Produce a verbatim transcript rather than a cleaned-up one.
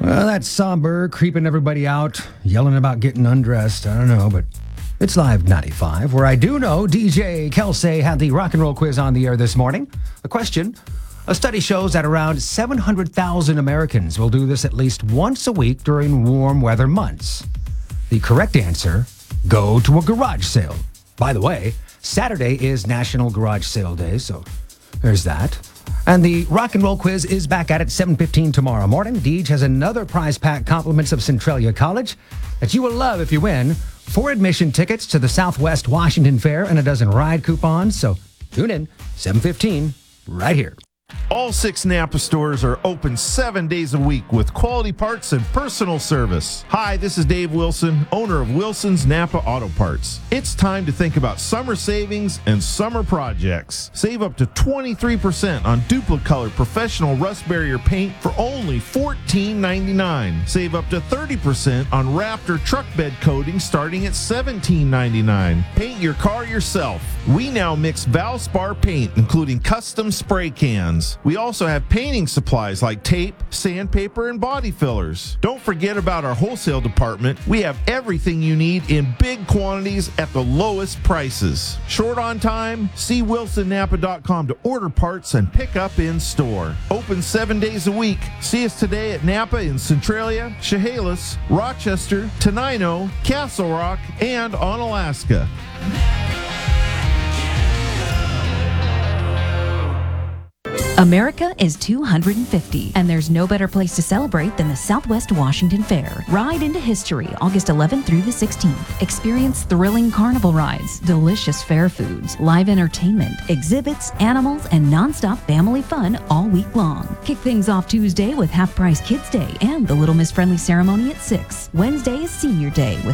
Well, that's somber, creeping everybody out, yelling about getting undressed. I don't know, but it's Live ninety-five, where I do know D J Kelsey had the rock and roll quiz on the air this morning. The question: a study shows that around seven hundred thousand Americans will do this at least once a week during warm weather months. The correct answer: go to a garage sale. By the way, Saturday is National Garage Sale Day, so there's that. And the rock and roll quiz is back at it seven fifteen tomorrow morning. Deej has another prize pack, compliments of Centralia College, that you will love if you win. Four admission tickets to the Southwest Washington Fair and a dozen ride coupons. So tune in, seven fifteen, right here. All six Napa stores are open seven days a week with quality parts and personal service. Hi, this is Dave Wilson, owner of Wilson's Napa Auto Parts. It's time to think about summer savings and summer projects. Save up to twenty-three percent on Duplicolor professional rust barrier paint for only fourteen ninety-nine. Save up to thirty percent on Raptor truck bed coating starting at seventeen ninety-nine. Paint your car yourself. We now mix Valspar paint, including custom spray cans. We also have painting supplies like tape, sandpaper, and body fillers. Don't forget about our wholesale department. We have everything you need in big quantities at the lowest prices. Short on time? See wilson napa dot com to order parts and pick up in store. Open seven days a week. See us today at Napa in Centralia, Chehalis, Rochester, Tenino, Castle Rock, and on Alaska. America is two hundred fifty, and there's no better place to celebrate than the Southwest Washington Fair. Ride into history August eleventh through the sixteenth. Experience thrilling carnival rides, delicious fair foods, live entertainment, exhibits, animals, and nonstop family fun all week long. Kick things off Tuesday with Half Price Kids Day and the Little Miss Friendly ceremony at six. Wednesday is Senior Day with